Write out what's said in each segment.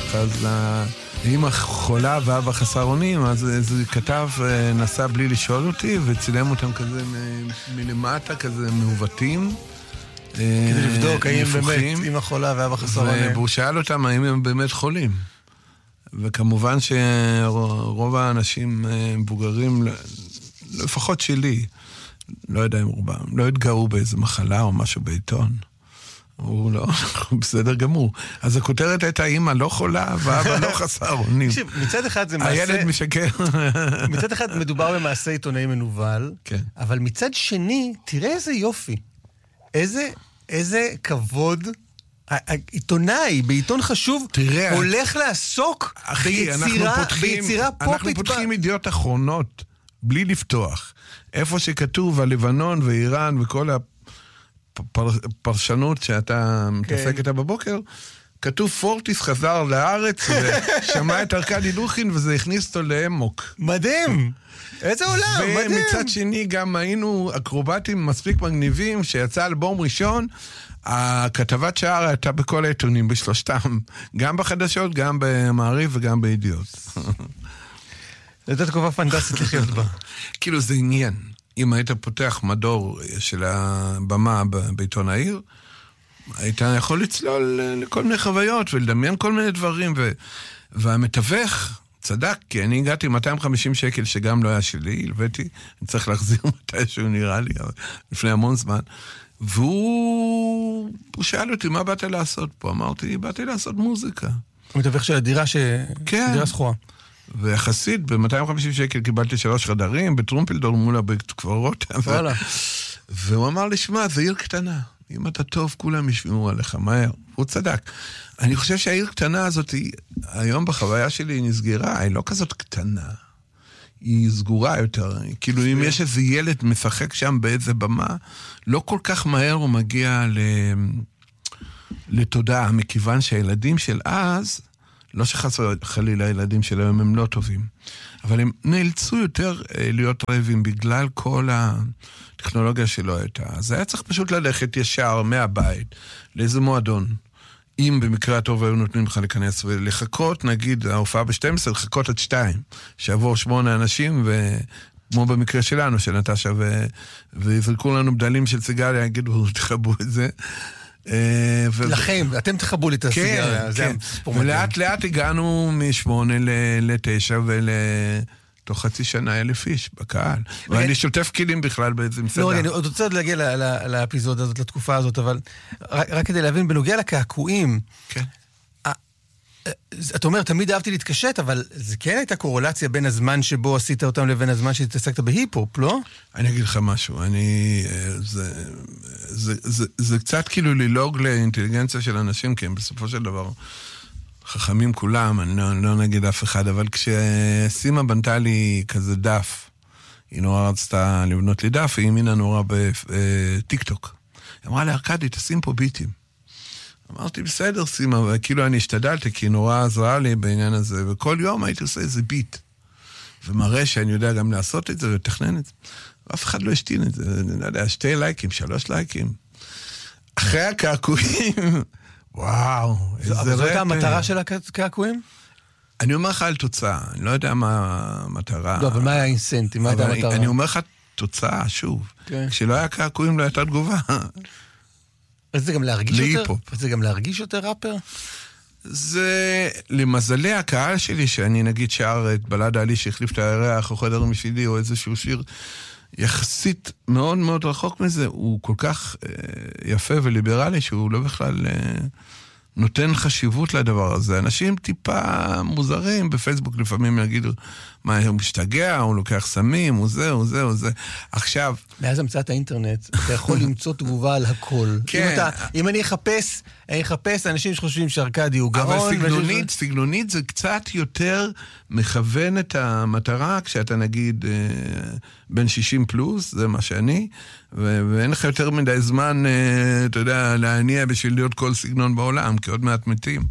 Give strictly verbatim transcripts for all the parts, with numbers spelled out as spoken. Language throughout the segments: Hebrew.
אז לאמא חולה ואבא חסר אונים, אז זה כתב נסע בלי לשאול אותי, וצילם אותם כזה מלמטה, כזה מעוותים. כדי לבדוק האם באמת אמא חולה ואבא חסר אונים. והוא שאל אותם האם הם באמת חולים. וכמובן שרוב האנשים מבוגרים, לפחות שלי, לא יודע אם רובם, לא התגאו באיזה מחלה או משהו בעיתון. הוא לא, בסדר גמור. אז הכותרת הייתה אמא לא חולה, ואבא לא חסר אונים. מצד אחד זה מעשה... הילד משקר. מצד אחד מדובר במעשה עיתונאי מנוול, כן. אבל מצד שני, תראה איזה יופי. איזה, איזה כבוד... העיתונאי, בעיתון חשוב, תראה, הולך לעסוק אחי, ביצירה, אנחנו פותחים, ביצירה פופית. אנחנו פותחים ידיעות אחרונות, בלי לפתוח. איפה שכתוב על לבנון ואיראן וכל הפרשנות שאתה מתעסק איתה בבוקר, כתוב פורטיס חזר לארץ ושמע את ארקדי דוכין וזה הכניס אותו לאמוק. מדהים! איזה עולם, מדהים! ומצד שני גם היינו אקרובטים מספיק מגניבים שיצא אלבום ראשון, הכתבת שער הייתה בכל העיתונים בשלושתם, גם בחדשות, גם במעריב וגם בידיעות. זו תקופה פנטסטית לחיות בה. כאילו זה עניין. אם היית פותח מדור של הבמה בעיתון העיר, היית יכול לצלול לכל מיני חוויות ולדמיין כל מיני דברים, ו... והמתווך צדק, כי אני הגעתי מאתיים וחמישים שקל שגם לא היה שלי, הלוויתי, אני צריך להחזיר מתישהו נראה לי, לפני המון זמן, והוא הוא שאל אותי, מה באתי לעשות פה? אמרתי, באתי לעשות מוזיקה. הוא מתווך של הדירה ש... כן. דירה סחורה. ויחסית, ב-מאתיים וחמישים שקל קיבלתי שלוש חדרים, בטרומפלדור מול הבית קברות. וואלה. והוא אמר לי, שמע, זה עיר קטנה. אם אתה טוב, כולם ישמעו עליך, מהר. הוא צדק. אני חושב שהעיר קטנה הזאת, היום בחוויה שלי היא נסגרה, היא לא כזאת קטנה. היא סגורה יותר. כאילו, אם יש איזה ילד משחק שם באיזה במה, לא כל כך מהר הוא מגיע ל... לתודעה, מכיוון שהילדים של אז, לא שחסר חלילה הילדים שלהם הם לא טובים, אבל הם נאלצו יותר להיות רעבים בגלל כל הטכנולוגיה שלא הייתה. אז היה צריך פשוט ללכת ישר מהבית לאיזה מועדון, אם במקרה הטוב היו נותנים לך להיכנס ולחכות, נגיד ההופעה ב-שתים עשרה, לחכות עד שתיים, שעבור שמונה אנשים, וכמו במקרה שלנו, של נטשה, ו... ויזרקו לנו בדלים של סיגריה, יגידו, תחבו את זה. לכם, אתם תחבו לי את הסיגריה. כן, כן. ולאט לאט הגענו משמונה לתשע ולתוך חצי שנה אלף איש בקהל. ואני שוטף כלים בכלל באיזה מסעדה. לא, אני עוד רוצה עוד להגיע לאפיזודה הזאת, לתקופה הזאת, אבל רק כדי להבין, בנוגע לקעקועים, כן. אתה אומר, תמיד אהבתי להתקשט, אבל זה כן הייתה קורולציה בין הזמן שבו עשית אותם לבין הזמן שהתעסקת בהיפ-הופ, לא? אני אגיד לך משהו, אני... זה, זה, זה, זה קצת כאילו ללוג לאינטליגנציה של אנשים, כי הם בסופו של דבר חכמים כולם, אני לא, לא נגיד אף אחד, אבל כשסימה בנתה לי כזה דף, היא נורא רצתה לבנות לי דף, היא האמינה נורא בטיק-טוק. היא אמרה לי, ארקדי, תשים פה ביטים. אמרתי, בסדר, סימה, וכאילו אני השתדלתי, כי היא נורא עזרה לי בעניין הזה, וכל יום הייתי עושה איזה ביט, ומראה שאני יודע גם לעשות את זה, ולתכנן את זה. ואף אחד לא השתין את זה, אני לא יודע, שתי לייקים, שלוש לייקים. אחרי הקעקועים, וואו, איזה רפר. אבל זאת המטרה של הקעקועים? אני אומר לך על תוצאה, אני לא יודע מה המטרה. לא, אבל מה היה האינסנטי, מה הייתה המטרה? אני אומר לך תוצאה, שוב. כשלא היה קעקועים, לא הייתה תגובה. אז זה גם להרגיש יותר? זה גם להרגיש יותר ראפר? זה, למזלי הקהל שלי, שאני נגיד שר את בלד העלי שהחליף את הירח, או חדר משפידי, או איזשהו שיר, יחסית מאוד מאוד רחוק מזה, הוא כל כך אה, יפה וליברלי, שהוא לא בכלל אה, נותן חשיבות לדבר הזה. אנשים טיפה מוזרים בפייסבוק, לפעמים יגידו, מה, הוא משתגע, הוא לוקח סמים, הוא זה, הוא זה, הוא זה. עכשיו... מאז המצאת האינטרנט, אתה יכול למצוא תגובה על הכל. כן. אם, אתה, אם אני אחפש, אני אחפש אנשים שחושבים שארקדי הוא גאון. אבל סגנונית, סגנונית זה קצת יותר מכוון את המטרה, כשאתה נגיד בין שישים פלוס, זה מה שאני, ואין לך יותר מדי זמן, אתה יודע, להניע בשביל להיות כל סגנון בעולם, כי עוד מעט מתים.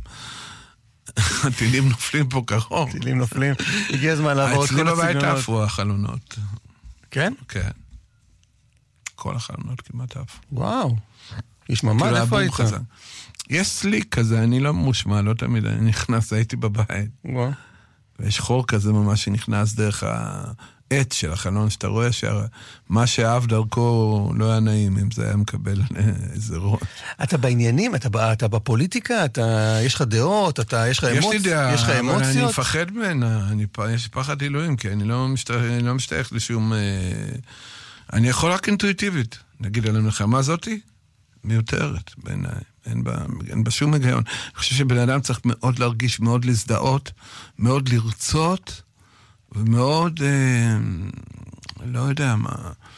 הטילים נופלים פה קרוב. הטילים נופלים. הגיע הזמן לעבור את כל הסגנונות. אצלי בבית עפו החלונות. כן? כן. כל החלונות כמעט עפו. וואו. יש ממש איפה היית. יש סליק כזה, אני לא מושמע, לא תמיד, אני נכנס, הייתי בבית. וואו. ויש חור כזה ממש שנכנס דרך העץ של החלון, שאתה רואה שמה שאהב דרכו לא היה נעים, אם זה היה מקבל איזה ראש. אתה בעניינים, אתה, אתה בפוליטיקה, אתה, יש לך דעות, אתה, יש לך אמוציות? יש לי דעה, יש לך אבל אמוציות? אני מפחד ממנה, אני, יש פחד אלוהים, כי אני לא משתייך, אני לא משתייך לשום... אני יכול רק אינטואיטיבית, נגיד על המלחמה הזאתי, מיותרת בעיניי. אין בה, אין בה שום היגיון. אני חושב שבן אדם צריך מאוד להרגיש, מאוד להזדהות, מאוד לרצות, ומאוד, אה, לא יודע מה,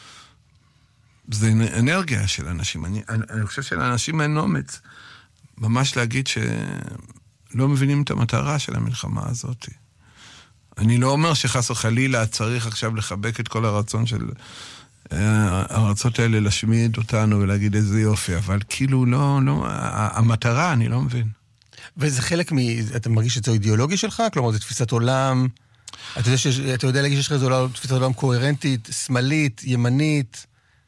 זה אנרגיה של אנשים. אני, אני, אני חושב שלאנשים אין אומץ, ממש להגיד שלא מבינים את המטרה של המלחמה הזאת. אני לא אומר שחס וחלילה צריך עכשיו לחבק את כל הרצון של... הרצות האלה לשמיד אותנו ולהגיד איזה יופי, אבל כאילו לא, לא, המטרה אני לא מבין. וזה חלק מ... אתה מרגיש שזה אידיאולוגיה שלך? כלומר, זה תפיסת עולם... אתה יודע, שיש, אתה יודע להגיד שיש לך איזו תפיסת עולם קוהרנטית, שמאלית, ימנית?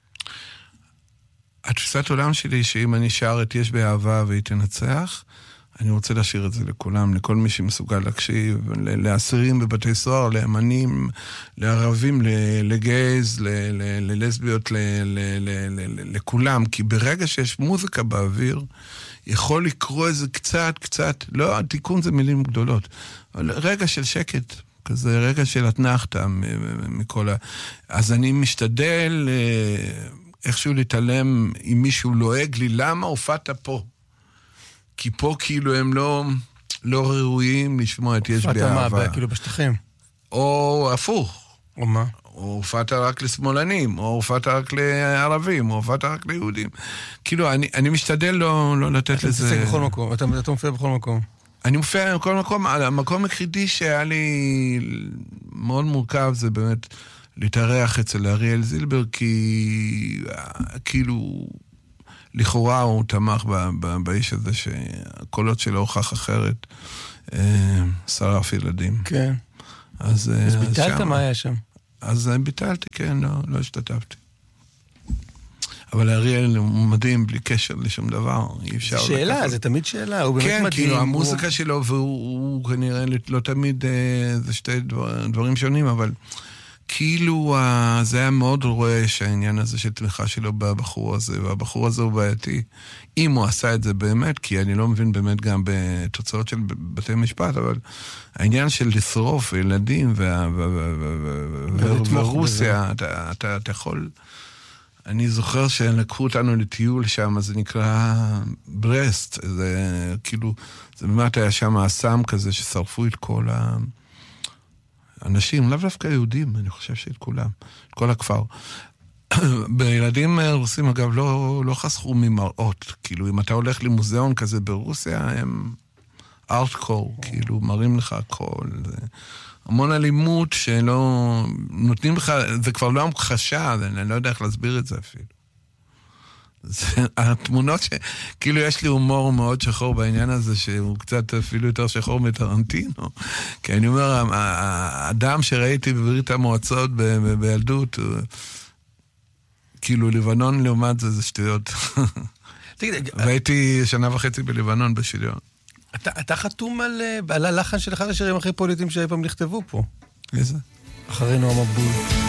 התפיסת עולם שלי שאם אני שר את יש באהבה והיא תנצח, אני רוצה להשאיר את זה לכולם, לכל מי שמסוגל להקשיב, לאסירים בבתי סוהר, לאמנים, לערבים, לגייז, ללסביות, לכולם, כי ברגע שיש מוזיקה באוויר, יכול לקרוא איזה קצת, קצת, לא, התיקון זה מילים גדולות, אבל רגע של שקט, כזה רגע של התנחתה מכל ה... אז אני משתדל איכשהו להתעלם אם מישהו לועג לי, למה הופעת פה? כי פה כאילו הם לא, לא ראויים לשמוע את יש באהבה. מה, כאילו בשטחים? או הפוך. או מה? או הופעת רק לשמאלנים, או הופעת רק לערבים, או הופעת רק ליהודים. כאילו, אני, אני משתדל לא, לא לתת אתה לזה... אתה מתעסק בכל מקום, אתה, אתה מופיע בכל מקום. אני מופיע בכל מקום, המקום היחידי שהיה לי מאוד מורכב זה באמת להתארח אצל אריאל זילבר, כי כאילו... לכאורה הוא תמך באיש הזה שהקולות שלו הוכח אחרת, שרף ילדים. כן. אז ביטלת מה היה שם? אז ביטלתי, כן, לא השתתפתי. אבל אריאל הוא מדהים, בלי קשר לשום דבר, אי אפשר... זה שאלה, זה תמיד שאלה, הוא באמת מדהים. כן, כאילו המוזיקה שלו, והוא כנראה לא תמיד, זה שתי דברים שונים, אבל... כאילו זה היה מאוד רואה שהעניין הזה של תמיכה שלו בבחור הזה, והבחור הזה הוא בעייתי, אם הוא עשה את זה באמת, כי אני לא מבין באמת גם בתוצאות של בתי משפט, אבל העניין של לשרוף ילדים ורוסיה, אתה יכול... אני זוכר שלקחו אותנו לטיול שם, זה נקרא ברסט, זה כאילו, זה באמת היה שם אסם כזה ששרפו את כל ה... אנשים, לאו דווקא יהודים, אני חושב שאת כולם, את כל הכפר. בילדים רוסים, אגב, לא, לא חסכו ממראות. כאילו, אם אתה הולך למוזיאון כזה ברוסיה, הם ארטקור, כאילו, מראים לך הכל. זה המון אלימות שלא... נותנים לך, זה כבר לא המחשה, אני לא יודע איך להסביר את זה אפילו. זה, התמונות ש... כאילו יש לי הומור מאוד שחור בעניין הזה, שהוא קצת אפילו יותר שחור מטרנטינו. כי אני אומר, האדם שראיתי בברית המועצות ב- ב- בילדות, הוא... כאילו לבנון לעומת זה, זה שטויות. והייתי שנה וחצי בלבנון בשליון. אתה, אתה חתום על, על הלחן של אחד השירים הכי פוליטיים שאי פעם נכתבו פה. איזה? אחרי נועם מבול.